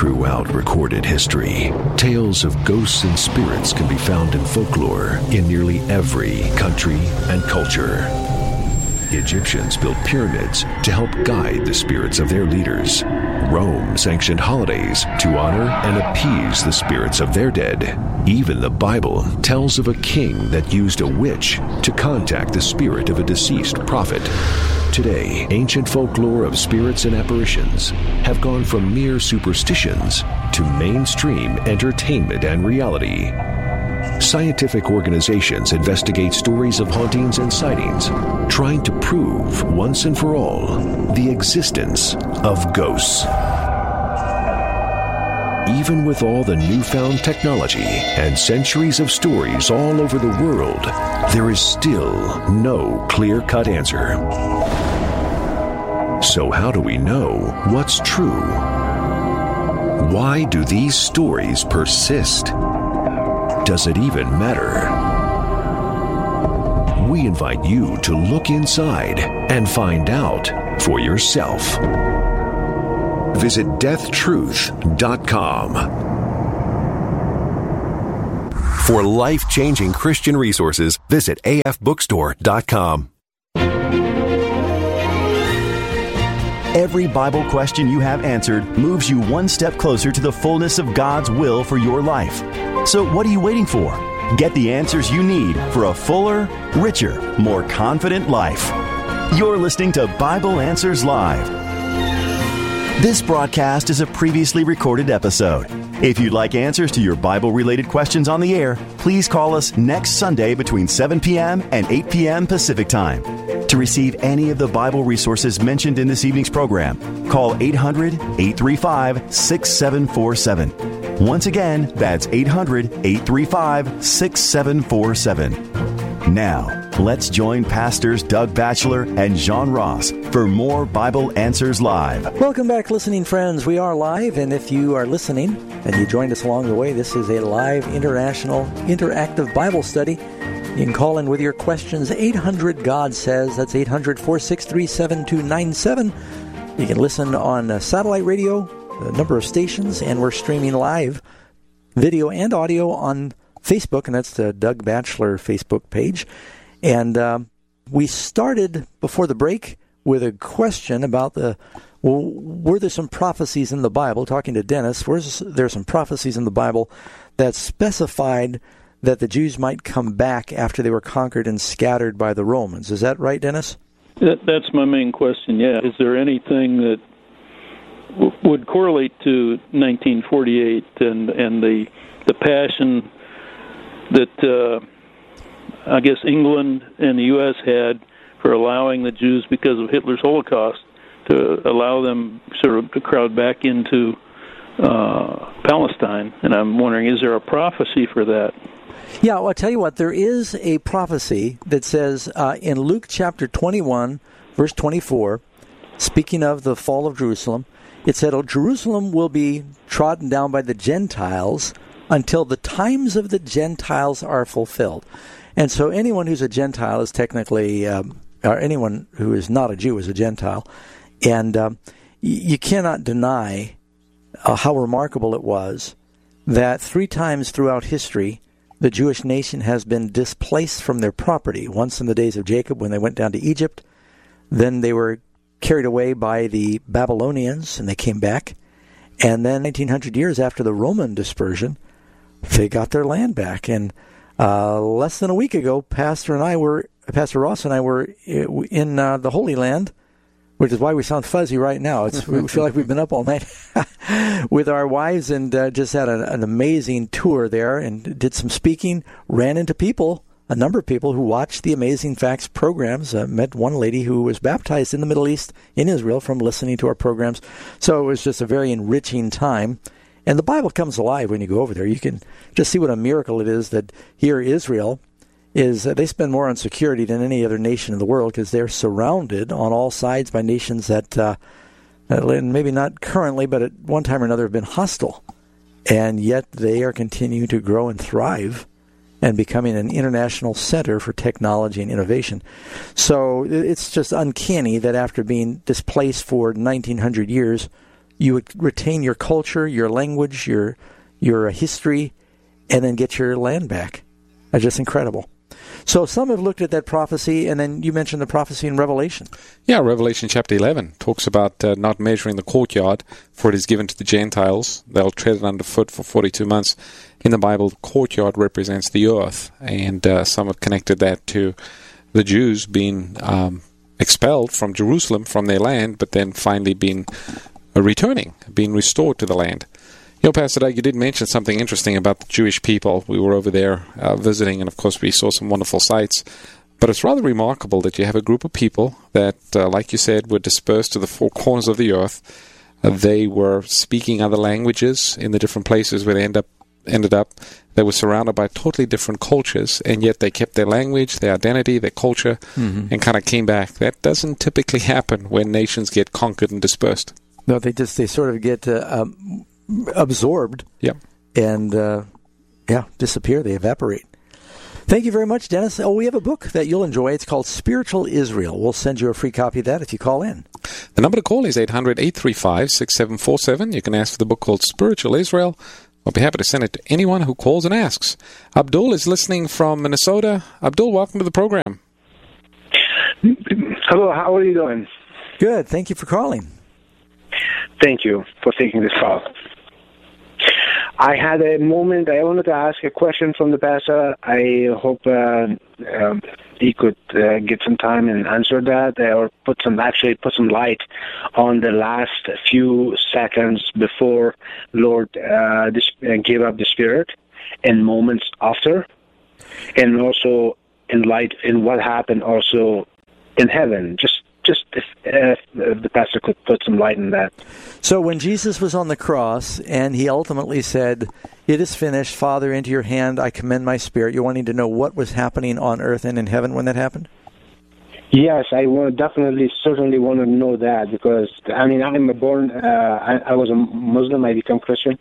Throughout recorded history, tales of ghosts and spirits can be found in folklore in nearly every country and culture. Egyptians built pyramids to help guide the spirits of their leaders. Rome sanctioned holidays to honor and appease the spirits of their dead. Even the Bible tells of a king that used a witch to contact the spirit of a deceased prophet. Today, ancient folklore of spirits and apparitions have gone from mere superstitions to mainstream entertainment and reality. Scientific organizations investigate stories of hauntings and sightings, trying to prove once and for all the existence of ghosts. Even with all the newfound technology and centuries of stories all over the world, there is still no clear-cut answer. So how do we know what's true? Why do these stories persist? Does it even matter? We invite you to look inside and find out for yourself. Visit deathtruth.com. For life-changing Christian resources, visit afbookstore.com. Every Bible question you have answered moves you one step closer to the fullness of God's will for your life. So what are you waiting for? Get the answers you need for a fuller, richer, more confident life. You're listening to Bible Answers Live. This broadcast is a previously recorded episode. If you'd like answers to your Bible-related questions on the air, please call us next Sunday between 7 p.m. and 8 p.m. Pacific Time. To receive any of the Bible resources mentioned in this evening's program, call 800-835-6747. Once again, that's 800-835-6747. Now, let's join Pastors Doug Batchelor and John Ross for more Bible Answers Live. Welcome back, listening friends. We are live, and if you are listening and you joined us along the way, this is a live international interactive Bible study. You can call in with your questions. 800-GOD-SAYS. That's 800-463-7297. You can listen on satellite radio, a number of stations, and we're streaming live video and audio on Facebook, and that's the Doug Batchelor Facebook page. And we started before the break with a question about were there some prophecies in the Bible, talking to Dennis, there some prophecies in the Bible that specified that the Jews might come back after they were conquered and scattered by the Romans. Is that right, Dennis? That's my main question, yeah. Is there anything that would correlate to 1948 and the passion that I guess England and the U.S. had for allowing the Jews, because of Hitler's Holocaust, to allow them sort of to crowd back into Palestine? And I'm wondering, is there a prophecy for that? Yeah, well, I'll tell you what, there is a prophecy that says in Luke chapter 21, verse 24, speaking of the fall of Jerusalem, it said, Jerusalem will be trodden down by the Gentiles until the times of the Gentiles are fulfilled. And so anyone who's a Gentile is technically, or anyone who is not a Jew is a Gentile. And you cannot deny how remarkable it was that 3 times throughout history, the Jewish nation has been displaced from their property. Once in the days of Jacob when they went down to Egypt, then they were carried away by the Babylonians and they came back. And then 1900 years after the Roman dispersion, they got their land back. And less than a week ago, Pastor Ross and I were in the Holy Land, which is why we sound fuzzy right now. We feel like we've been up all night with our wives and just had an amazing tour there and did some speaking, ran into people, a number of people who watched the Amazing Facts programs. Met one lady who was baptized in the Middle East, in Israel, from listening to our programs. So it was just a very enriching time. And the Bible comes alive when you go over there. You can just see what a miracle it is that here Israel is they spend more on security than any other nation in the world because they're surrounded on all sides by nations that maybe not currently, but at one time or another have been hostile. And yet they are continuing to grow and thrive and becoming an international center for technology and innovation. So it's just uncanny that after being displaced for 1900 years, you would retain your culture, your language, your history, and then get your land back. That's just incredible. So some have looked at that prophecy, and then you mentioned the prophecy in Revelation. Yeah, Revelation chapter 11 talks about not measuring the courtyard, for it is given to the Gentiles. They'll tread it underfoot for 42 months. In the Bible, the courtyard represents the earth, and some have connected that to the Jews being expelled from Jerusalem, from their land, but then finally being returning, being restored to the land. You know, Pastor Doug, you did mention something interesting about the Jewish people. We were over there visiting, and of course we saw some wonderful sights. But it's rather remarkable that you have a group of people that, like you said, were dispersed to the four corners of the earth. They were speaking other languages in the different places where they ended up. They were surrounded by totally different cultures, and yet they kept their language, their identity, their culture, and kind of came back. That doesn't typically happen when nations get conquered and dispersed. No, they sort of get absorbed, and disappear. They evaporate. Thank you very much, Dennis. Oh, we have a book that you'll enjoy. It's called Spiritual Israel. We'll send you a free copy of that if you call in. The number to call is 800-835-6747. You can ask for the book called Spiritual Israel. I'll be happy to send it to anyone who calls and asks. Abdul is listening from Minnesota. Abdul, welcome to the program. Hello, how are you doing? Good. Thank you for calling. Thank you for taking this call. I had a moment. I wanted to ask a question from the pastor. I hope he could get some time and answer that, or put some light on the last few seconds before Lord gave up the Spirit, and moments after, and also in light in what happened also in heaven. Just if the pastor could put some light in that. So when Jesus was on the cross and he ultimately said, "It is finished, Father, into your hand I commend my spirit," you're wanting to know what was happening on earth and in heaven when that happened? Yes, I certainly want to know that, because, I mean, I was a Muslim, I became Christian,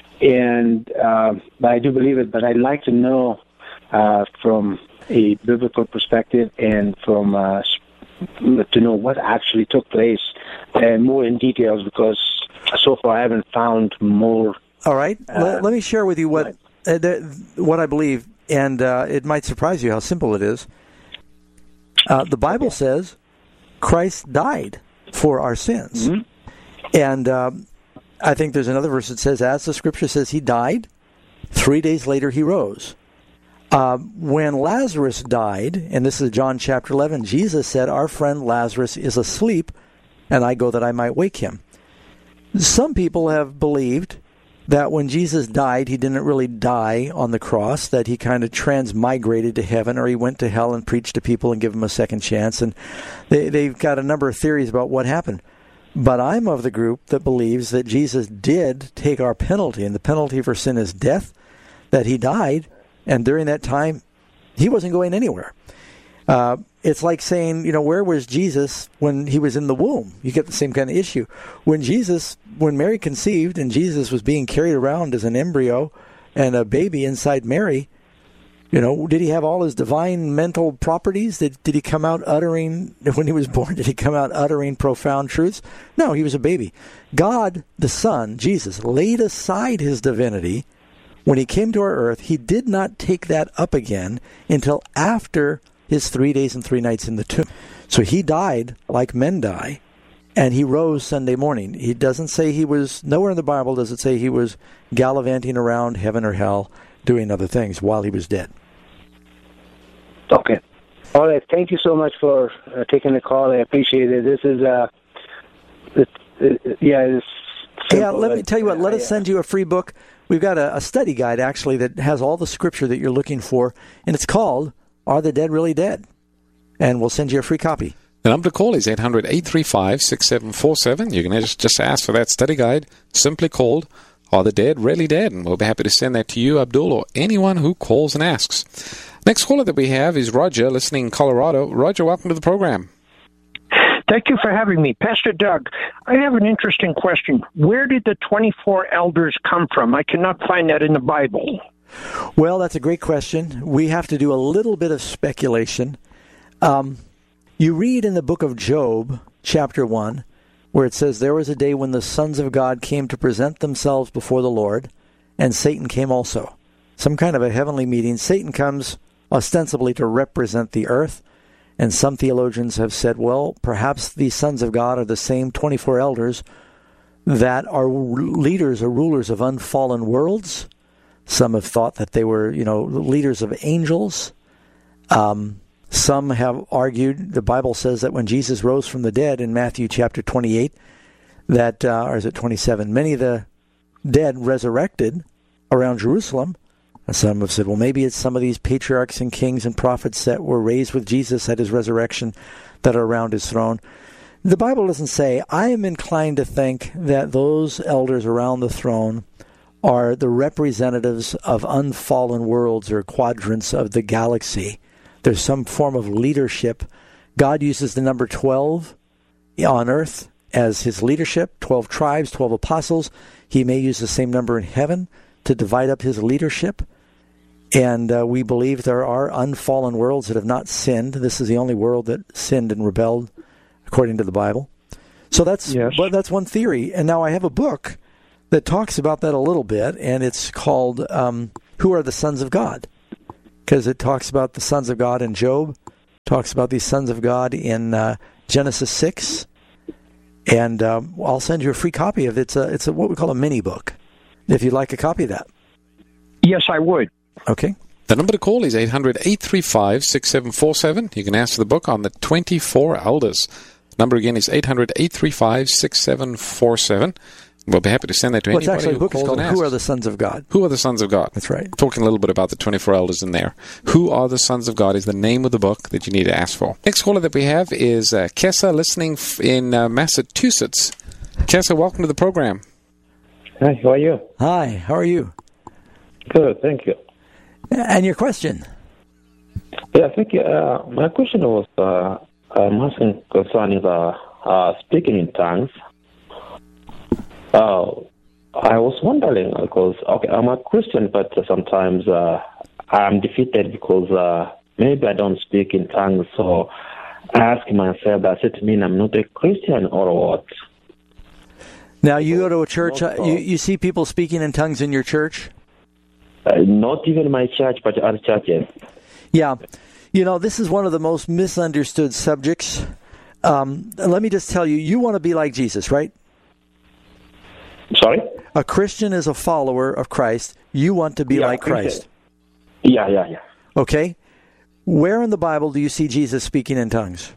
but I do believe it, but I'd like to know from a biblical perspective and from to know what actually took place more in details, because so far I haven't found more. All right. Let me share with you what I believe, and it might surprise you how simple it is. The Bible says Christ died for our sins. Mm-hmm. And I think there's another verse that says, as the Scripture says, he died, 3 days later he rose. When Lazarus died, and this is John chapter 11, Jesus said, our friend Lazarus is asleep, and I go that I might wake him. Some people have believed that when Jesus died, he didn't really die on the cross, that he kind of transmigrated to heaven, or he went to hell and preached to people and gave them a second chance. And they've got a number of theories about what happened. But I'm of the group that believes that Jesus did take our penalty, and the penalty for sin is death, that he died, and during that time, he wasn't going anywhere. It's like saying, where was Jesus when he was in the womb? You get the same kind of issue. When Mary conceived and Jesus was being carried around as an embryo and a baby inside Mary, did he have all his divine mental properties? Did he come out uttering, when he was born, did he come out uttering profound truths? No, he was a baby. God, the Son, Jesus, laid aside his divinity. When he came to our earth, he did not take that up again until after his 3 days and 3 nights in the tomb. So he died like men die, and he rose Sunday morning. He doesn't say he was, nowhere in the Bible does it say he was gallivanting around heaven or hell doing other things while he was dead. Okay. All right. Thank you so much for taking the call. I appreciate it. This is, let me tell you what, let us send you a free book. We've got a study guide, actually, that has all the scripture that you're looking for, and it's called Are the Dead Really Dead? And we'll send you a free copy. The number to call is 800-835-6747. You can just ask for that study guide, simply called Are the Dead Really Dead? And we'll be happy to send that to you, Abdul, or anyone who calls and asks. Next caller that we have is Roger, listening in Colorado. Roger, welcome to the program. Thank you for having me. Pastor Doug, I have an interesting question. Where did the 24 elders come from? I cannot find that in the Bible. Well, that's a great question. We have to do a little bit of speculation. You read in the book of Job, chapter 1, where it says, "There was a day when the sons of God came to present themselves before the Lord, and Satan came also." Some kind of a heavenly meeting. Satan comes ostensibly to represent the earth, and some theologians have said, well, perhaps these sons of God are the same 24 elders that are leaders or rulers of unfallen worlds. Some have thought that they were, leaders of angels. Some have argued, the Bible says that when Jesus rose from the dead in Matthew chapter 28, that, or is it 27, many of the dead resurrected around Jerusalem. And some have said, well, maybe it's some of these patriarchs and kings and prophets that were raised with Jesus at his resurrection that are around his throne. The Bible doesn't say. I am inclined to think that those elders around the throne are the representatives of unfallen worlds or quadrants of the galaxy. There's some form of leadership. God uses the number 12 on earth as his leadership, 12 tribes, 12 apostles. He may use the same number in heaven to divide up his leadership. And we believe there are unfallen worlds that have not sinned. This is the only world that sinned and rebelled, according to the Bible. So that's one theory. And now I have a book that talks about that a little bit, and it's called Who Are the Sons of God? Because it talks about the sons of God in Job, talks about these sons of God in Genesis 6. And I'll send you a free copy of it. It's what we call a mini book, if you'd like a copy of that. Yes, I would. Okay. The number to call is 800-835-6747. You can ask for the book on the 24 Elders. The number again is 800-835-6747. We'll be happy to send that to anybody actually, who the book is calls called and asks. Who Are the Sons of God? Who Are the Sons of God? That's right. Talking a little bit about the 24 Elders in there. Who Are the Sons of God is the name of the book that you need to ask for. Next caller that we have is Kessa, listening in Massachusetts. Kessa, welcome to the program. Hi, how are you? Hi, how are you? Good, thank you. And your question? Yeah, thank you. My question was, I'm asking concerning the speaking in tongues. I was wondering, because, I'm a Christian, but sometimes I'm defeated because maybe I don't speak in tongues, so I ask myself, does it mean I'm not a Christian or what? Now, you go to a church, you see people speaking in tongues in your church? Not even my church, but other churches. Yeah. This is one of the most misunderstood subjects. Let me just tell you, you want to be like Jesus, right? Sorry? A Christian is a follower of Christ. You want to be like Christ. Yeah. Okay. Where in the Bible do you see Jesus speaking in tongues?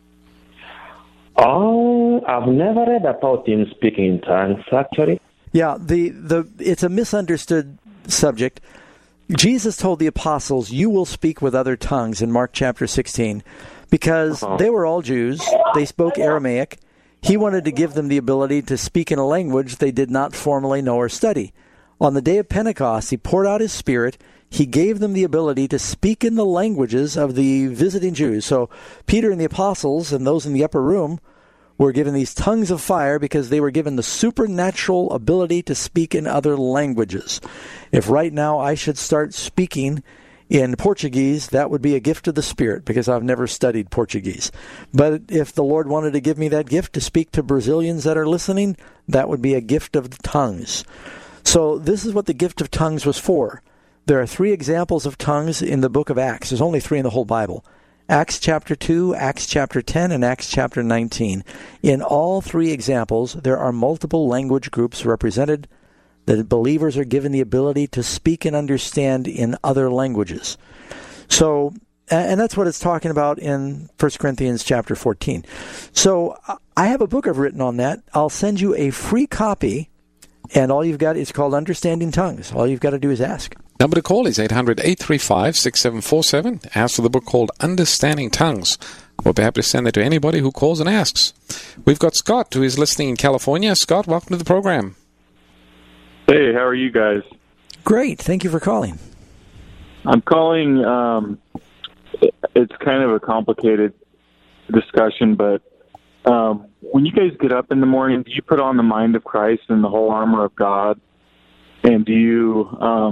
Oh, I've never read about him speaking in tongues, actually. Yeah, it's a misunderstood subject. Jesus told the apostles, you will speak with other tongues in Mark chapter 16, because they were all Jews. They spoke Aramaic. He wanted to give them the ability to speak in a language they did not formally know or study. On the day of Pentecost, he poured out his Spirit. He gave them the ability to speak in the languages of the visiting Jews. So Peter and the apostles and those in the upper room were given these tongues of fire because they were given the supernatural ability to speak in other languages. If right now I should start speaking in Portuguese, that would be a gift of the Spirit, because I've never studied Portuguese. But if the Lord wanted to give me that gift to speak to Brazilians that are listening, that would be a gift of the tongues. So this is what the gift of tongues was for. There are 3 examples of tongues in the book of Acts. There's only 3 in the whole Bible. Acts chapter 2, Acts chapter 10, and Acts chapter 19. In all 3 examples, there are multiple language groups represented. The believers are given the ability to speak and understand in other languages. So, and that's what it's talking about in 1 Corinthians chapter 14. So I have a book I've written on that. I'll send you a free copy, and all you've got is called Understanding Tongues. All you've got to do is ask. Number to call is 800-835-6747. Ask for the book called Understanding Tongues. We'll be happy to send that to anybody who calls and asks. We've got Scott, who is listening in California. Scott, welcome to the program. Hey, how are you guys? Great. Thank you for calling. I'm calling, it's kind of a complicated discussion, but when you guys get up in the morning, do you put on the mind of Christ and the whole armor of God? And do you,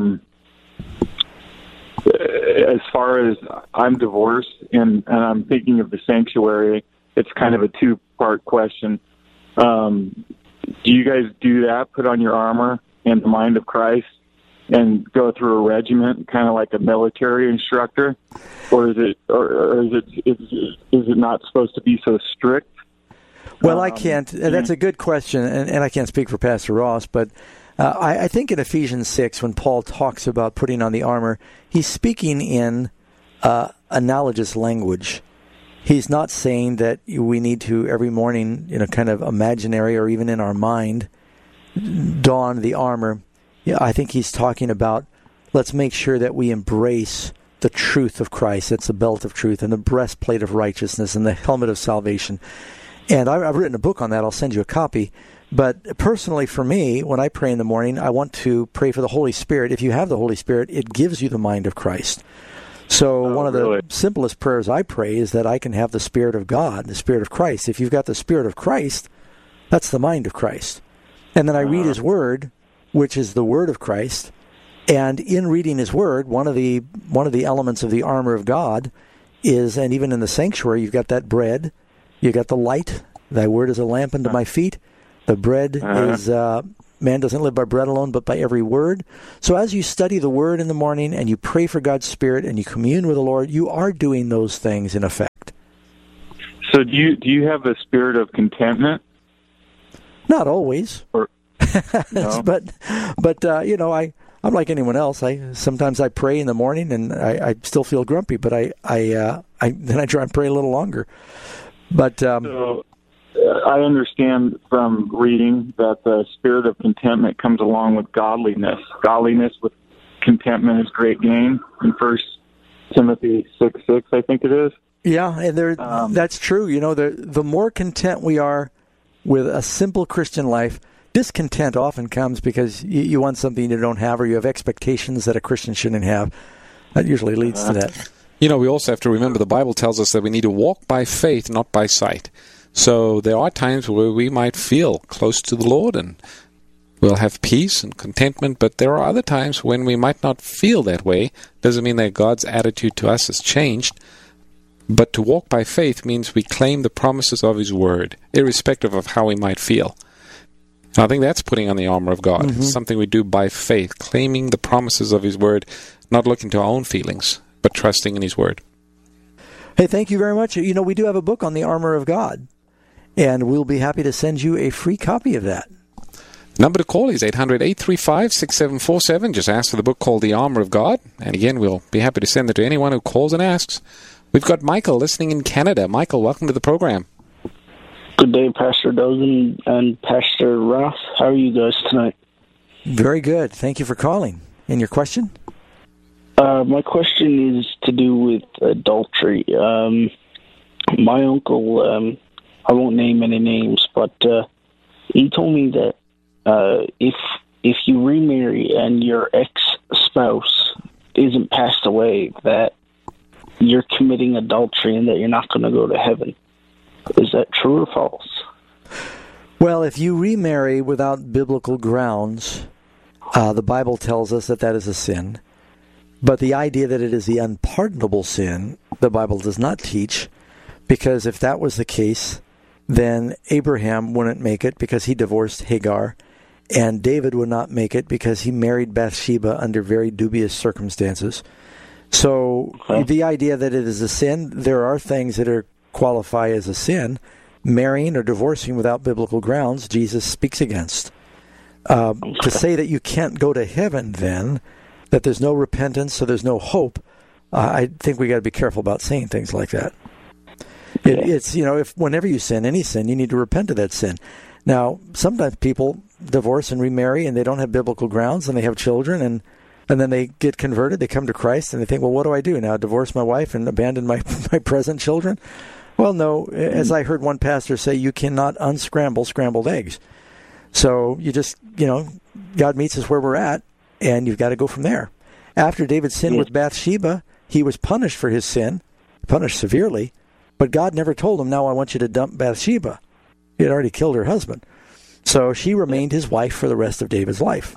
as far as I'm divorced and I'm thinking of the sanctuary, it's kind of a 2-part question. Do you guys do that? Put on your armor and the mind of Christ, and go through a regiment, kind of like a military instructor, or is it not supposed to be so strict? Well, I can't. That's a good question, and I can't speak for Pastor Ross, but I think in Ephesians 6, when Paul talks about putting on the armor, he's speaking in analogous language. He's not saying that we need to every morning, kind of imaginary or even in our mind, don the armor. Yeah, I think he's talking about let's make sure that we embrace the truth of Christ. That's the belt of truth and the breastplate of righteousness and the helmet of salvation. And I've written a book on that. I'll send you a copy. But personally for me, when I pray in the morning, I want to pray for the Holy Spirit. If you have the Holy Spirit, it gives you the mind of Christ. So one of the simplest prayers I pray is that I can have the Spirit of God, the Spirit of Christ. If you've got the Spirit of Christ, that's the mind of Christ. And then I read His Word, which is the Word of Christ. And in reading His Word, one of the elements of the armor of God is, and even in the sanctuary, you've got that bread, you got the light. Thy Word is a lamp unto my feet. The bread is, man doesn't live by bread alone, but by every word. So as you study the Word in the morning and you pray for God's Spirit and you commune with the Lord, you are doing those things in effect. So do you have the spirit of contentment? Not always. No? but I'm like anyone else. Sometimes I pray in the morning and I still feel grumpy, but then I try and pray a little longer. But so, I understand from reading that the spirit of contentment comes along with godliness. Godliness with contentment is great gain in 1 Timothy 6:6, I think it is. Yeah, and that's true. The more content we are with a simple Christian life, discontent often comes because you want something you don't have, or you have expectations that a Christian shouldn't have. That usually leads to that. We also have to remember the Bible tells us that we need to walk by faith, not by sight. So there are times where we might feel close to the Lord and we'll have peace and contentment, but there are other times when we might not feel that way. Doesn't mean that God's attitude to us has changed. But to walk by faith means we claim the promises of His Word, irrespective of how we might feel. And I think that's putting on the armor of God. Mm-hmm. It's something we do by faith, claiming the promises of His Word, not looking to our own feelings, but trusting in His Word. Hey, thank you very much. We do have a book on the armor of God, and we'll be happy to send you a free copy of that. Number to call is 800-835-6747. Just ask for the book called The Armor of God. And again, we'll be happy to send it to anyone who calls and asks. We've got Michael listening in Canada. Michael, welcome to the program. Good day, Pastor Dozen and Pastor Ross. How are you guys tonight? Very good. Thank you for calling. And your question? My question is to do with adultery. My uncle, I won't name any names, but he told me that if you remarry and your ex-spouse isn't passed away, that you're committing adultery and that you're not going to go to heaven. Is that true or false? Well, if you remarry without biblical grounds, the Bible tells us that is a sin. But the idea that it is the unpardonable sin, the Bible does not teach, because if that was the case, then Abraham wouldn't make it because he divorced Hagar, and David would not make it because he married Bathsheba under very dubious circumstances. So the idea that it is a sin, there are things that qualify as a sin. Marrying or divorcing without biblical grounds, Jesus speaks against. To say that you can't go to heaven then, that there's no repentance, so there's no hope, I think we got to be careful about saying things like that. It's, if whenever you sin, any sin, you need to repent of that sin. Now, sometimes people divorce and remarry and they don't have biblical grounds and they have children and then they get converted, they come to Christ and they think, well, what do I do now? Divorce my wife and abandon my present children? Well, no, as I heard one pastor say, you cannot unscramble scrambled eggs. So you just, God meets us where we're at, and you've got to go from there. After David sinned with Bathsheba, he was punished for his sin, punished severely, but God never told him, now I want you to dump Bathsheba. He had already killed her husband. So she remained his wife for the rest of David's life.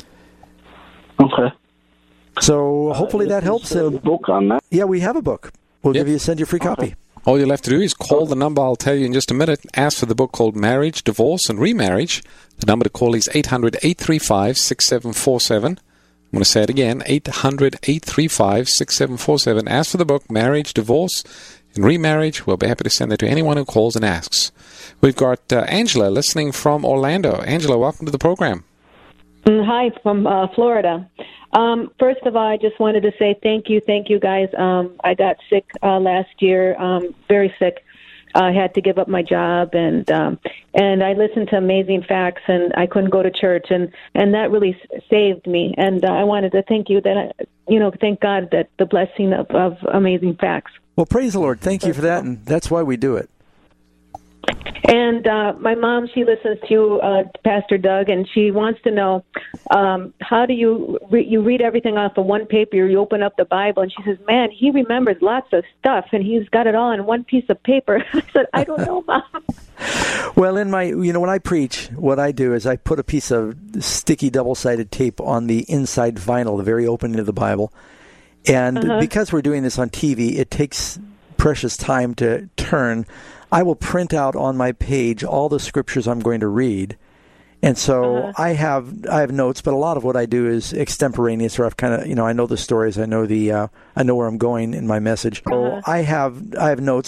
Okay. So hopefully that helps him. A book on that? Yeah, we have a book. We'll send you a free copy. All you'll have to do is call the number I'll tell you in just a minute. Ask for the book called Marriage, Divorce, and Remarriage. The number to call is 800-835-6747. I'm going to say it again, 800-835-6747. Ask for the book Marriage, Divorce, and Remarriage. We'll be happy to send that to anyone who calls and asks. We've got Angela listening from Orlando. Angela, welcome to the program. Hi, from Florida. First of all, I just wanted to say thank you guys. I got sick last year, very sick. I had to give up my job, and I listened to Amazing Facts, and I couldn't go to church, and that really saved me. And I wanted to thank you thank God that the blessing of Amazing Facts. Well, praise the Lord. Thank you for that, and that's why we do it. And my mom, she listens to Pastor Doug, and she wants to know how do you read everything off of one paper? You open up the Bible, and she says, "Man, he remembers lots of stuff, and he's got it all on one piece of paper." I said, "I don't know, Mom." Well, when I preach, what I do is I put a piece of sticky double-sided tape on the inside vinyl, the very opening of the Bible, and because we're doing this on TV, it takes precious time to turn. I will print out on my page all the scriptures I'm going to read. And so I have notes, but a lot of what I do is extemporaneous, or I've kind of, I know the stories, I know where I'm going in my message. So I have notes.